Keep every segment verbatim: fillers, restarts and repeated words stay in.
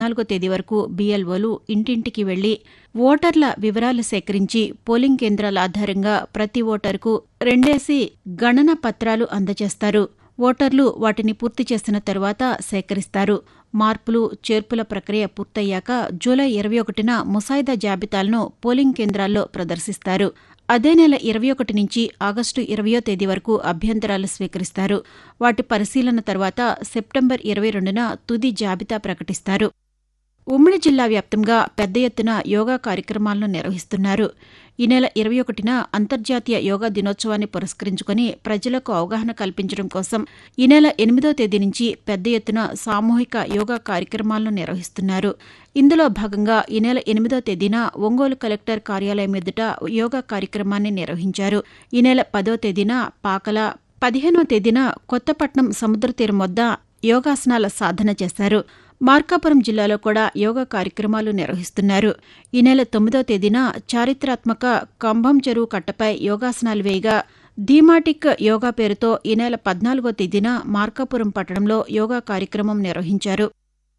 పద్నాలుగో తేదీ వరకు బీఎల్ఓలు ఇంటింటికి వెళ్లి ఓటర్ల వివరాలు సేకరించి పోలింగ్ కేంద్రాల ఆధారంగా ప్రతి ఓటరుకు రెండేసి గణన పత్రాలు అందజేస్తారు. ఓటర్లు వాటిని పూర్తి చేసిన తరువాత సేకరిస్తారు. మార్పులు చేర్పుల ప్రక్రియ పూర్తయ్యాక జూలై ఇరవై ఒకటిన ముసాయిదా జాబితాలను పోలింగ్ కేంద్రాల్లో ప్రదర్శిస్తారు. అదే నెల ఇరవై ఒకటి నుంచి ఆగస్టు ఇరవయో తేదీ వరకు అభ్యంతరాలు స్వీకరిస్తారు. వాటి పరిశీలన తర్వాత సెప్టెంబర్ ఇరవై రెండున తుది జాబితా ప్రకటిస్తారు. ఉమ్మడి జిల్లా వ్యాప్తంగా పెద్ద ఎత్తున యోగా కార్యక్రమాలను నిర్వహిస్తున్నారు. ఈ నెల ఇరవై ఒకటిన అంతర్జాతీయ యోగా దినోత్సవాన్ని పురస్కరించుకుని ప్రజలకు అవగాహన కల్పించడం కోసం ఈ నెల ఎనిమిదో తేదీ నుంచి పెద్ద ఎత్తున సామూహిక యోగా కార్యక్రమాలను నిర్వహిస్తున్నారు. ఇందులో భాగంగా ఈ నెల ఎనిమిదో తేదీన ఒంగోలు కలెక్టర్ కార్యాలయం ఎదుట యోగా కార్యక్రమాన్ని నిర్వహించారు. ఈ నెల పదో తేదీన పాకల, పదిహేనో తేదీన కొత్తపట్నం సముద్ర తీరం వద్ద యోగాసనాల సాధన చేశారు. మార్కాపురం జిల్లాలో కూడా యోగా కార్యక్రమాలు నిర్వహిస్తున్నారు. ఈ నెల తొమ్మిదో తేదీన చారిత్రాత్మక కంభం చెరువు కట్టపై యోగాసనాలు వేయగా థీమాటిక్ యోగా పేరుతో ఈ నెల పద్నాలుగో తేదీన మార్కాపురం పట్టణంలో యోగా కార్యక్రమం నిర్వహించారు.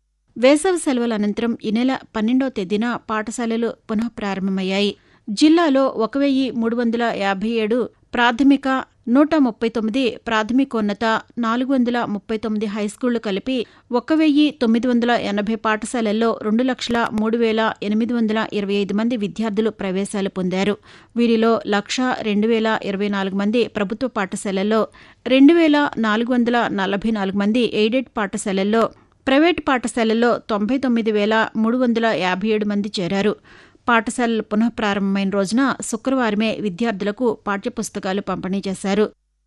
వేసవి సెలవుల అనంతరం ఈ నెల పన్నెండో తేదీన పాఠశాలలు పునః ప్రారంభమయ్యాయి. జిల్లాలో ఒక వెయ్యి మూడు వందల యాభై ఏడు ప్రాథమిక, నూట ముప్పై తొమ్మిది ప్రాథమికోన్నత, నాలుగు వందల ముప్పై తొమ్మిది హైస్కూళ్లు కలిపి ఒక వెయ్యి తొమ్మిది వందల ఎనభై పాఠశాలల్లో రెండు లక్షల మూడు వేల ఎనిమిది వందల ఇరవై ఐదు మంది విద్యార్థులు ప్రవేశాలు పొందారు. వీరిలో లక్ష రెండు వేల ఇరవై నాలుగు మంది ప్రభుత్వ పాఠశాలల్లో, రెండు వేల నాలుగు వందల నలభై నాలుగు మంది ఎయిడెడ్ పాఠశాలల్లో, ప్రైవేటు పాఠశాలల్లో తొంభై తొమ్మిది వేల మూడు వందల యాభై ఏడు మంది చేరారు. పాఠశాలలు పునః ప్రారంభమైన రోజున శుక్రవారమే విద్యార్థులకు పాఠ్యపుస్తకాలు పంపిణీ చేశారు.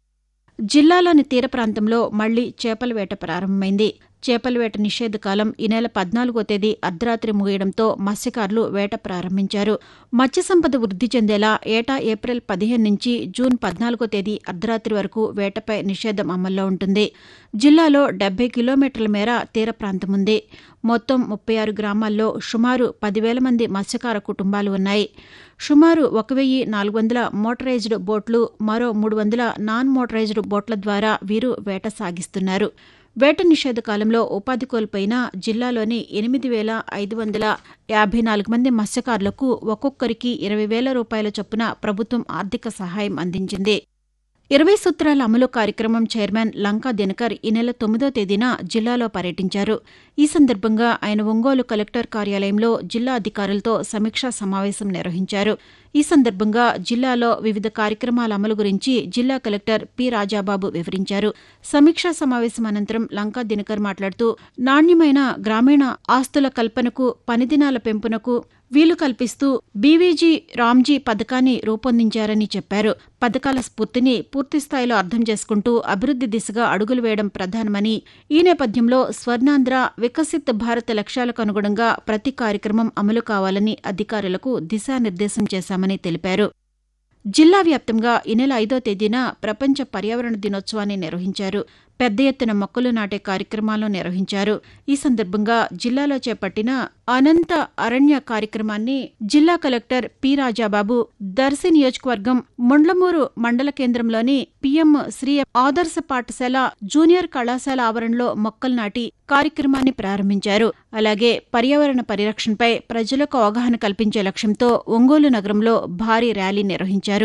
జిల్లాలోని తీర ప్రాంతంలో మళ్లీ చేపల వేట ప్రారంభమైంది. చేపల వేట నిషేధ కాలం ఈ నెల పద్నాలుగో తేదీ అర్ధరాత్రి ముగియడంతో మత్స్యకారులు వేట ప్రారంభించారు. మత్స్య సంపద వృద్ధి చెందేలా ఏటా ఏప్రిల్ పదిహేను నుంచి జూన్ పద్నాలుగో తేదీ అర్ధరాత్రి వరకు వేటపై నిషేధం అమల్లో ఉంటుంది. జిల్లాలో డెబ్బై కిలోమీటర్ల మేర తీర ప్రాంతం ఉంది. మొత్తం ముప్పై ఆరు గ్రామాల్లో సుమారు పదివేల మంది మత్స్యకార కుటుంబాలు ఉన్నాయి. సుమారు ఒక వెయ్యి నాలుగు వందల మోటరైజ్డ్ బోట్లు, మరో మూడు వందల నాన్ మోటరైజ్డ్ బోట్ల ద్వారా వీరు వేట సాగిస్తున్నారు. వేట నిషేధ కాలంలో ఉపాధి కోల్పోయిన జిల్లాలోని ఎనిమిది వేల ఐదు వందల యాభై నాలుగు మంది మత్స్యకారులకు ఒక్కొక్కరికి ఇరవై వేల రూపాయల చొప్పున ప్రభుత్వం ఆర్థిక సహాయం అందించింది. ఇరవై సూత్రాల అమలు కార్యక్రమం చైర్మన్ లంకా దినకర్ ఈ నెల తొమ్మిదో తేదీన జిల్లాలో పర్యటించారు. ఈ సందర్భంగా ఆయన ఒంగోలు కలెక్టర్ కార్యాలయంలో జిల్లా అధికారులతో సమీక్షా సమావేశం నిర్వహించారు. ఈ సందర్భంగా జిల్లాలో వివిధ కార్యక్రమాల అమలు గురించి జిల్లా కలెక్టర్ పి రాజాబాబు వివరించారు. సమీక్షా సమావేశం అనంతరం లంకా దినకర్ మాట్లాడుతూ నాణ్యమైన గ్రామీణ ఆస్తుల కల్పనకు, పనిదినాల పెంపునకు వీలు కల్పిస్తూ బీవీజీ రామ్జీ పథకాన్ని రూపొందించారని చెప్పారు. పథకాల స్ఫూర్తిని పూర్తిస్థాయిలో అర్థం చేసుకుంటూ అభివృద్ది దిశగా అడుగులు వేయడం ప్రధానమని, ఈ నేపథ్యంలో స్వర్ణాంధ్ర, వికసిత్ భారత్ లక్ష్యాలకు అనుగుణంగా ప్రతి కార్యక్రమం అమలు కావాలని అధికారులకు దిశానిర్దేశం చేశామని తెలిపారు. జిల్లా వ్యాప్తంగా ఈ నెల ఐదో తేదీన ప్రపంచ పర్యావరణ దినోత్సవాన్ని నిర్వహించారు. పెద్ద ఎత్తున మొక్కలు నాటే కార్యక్రమాలను నిర్వహించారు. ఈ సందర్భంగా జిల్లాలో చేపట్టిన అనంత అరణ్య కార్యక్రమాన్ని జిల్లా కలెక్టర్ పి రాజాబాబు దర్శి నియోజకవర్గం ముండ్లమూరు మండల కేంద్రంలోని పీఎం శ్రీ ఆదర్శ పాఠశాల జూనియర్ కళాశాల ఆవరణలో మొక్కలు నాటి కార్యక్రమాన్ని ప్రారంభించారు. అలాగే పర్యావరణ పరిరక్షణపై ప్రజలకు అవగాహన కల్పించే లక్ష్యంతో ఒంగోలు నగరంలో భారీ ర్యాలీ నిర్వహించారు.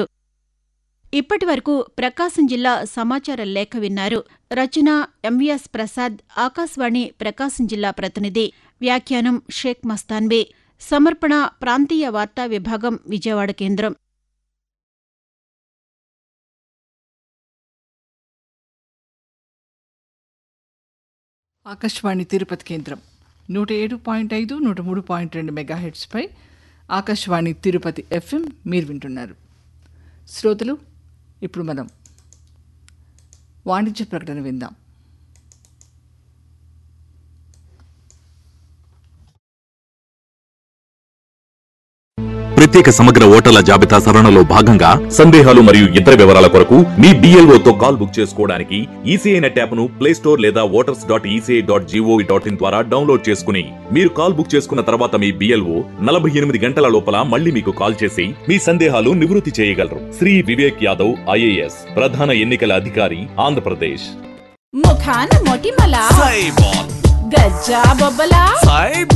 ఇప్పటి వరకు ప్రకాశం జిల్లా సమాచార లేఖ విన్నారు. రచన ఎంవీఎస్ ప్రసాద్, ఆకాశవాణి ప్రకాశం జిల్లా ప్రతినిధి. వ్యాఖ్యానం షేక్ మస్తాన్బీ. సమర్పణ ప్రాంతీయ వార్తా విభాగం, విజయవాడ కేంద్రం. ఆకాశవాణి తిరుపతి కేంద్రం నూట ఏడు పాయింట్ ఐదు నూట మూడు పాయింట్ రెండు మెగాహెట్స్పై ఆకాశవాణి తిరుపతి ఎఫ్ఎం మీరు వింటున్నారు. శ్రోతలు, ఇప్పుడు మనం వాణిజ్య ప్రకటన విందాం. ప్రత్యేక సమగ్ర ఓటర్ల జాబితా సవరణలో భాగంగా సందేహాలు మరియు ఇతర వివరాల కొరకు మీ బిఎల్ఓ తో కాల్ బుక్ చేసుకోవడానికి ఈసీఐ నెట్ యాప్ ను ప్లే స్టోర్ లేదా voters dot ECI dot GOV dot in ద్వారా డౌన్లోడ్ చేసుకుని మీరు కాల్ బుక్ చేసుకున్న తర్వాత మీ బిఎల్ఓ నలభై ఎనిమిది గంటల లోపల మళ్ళీ మీకు కాల్ చేసి మీ సందేహాలు నివృత్తి చేయగలరు. శ్రీ వివేక్ యాదవ్, ఐఏఎస్, ప్రధాన ఎన్నికల అధికారి, ఆంధ్రప్రదేశ్. ముఖాన మొటిమల, గజ్జా బొబ్బల,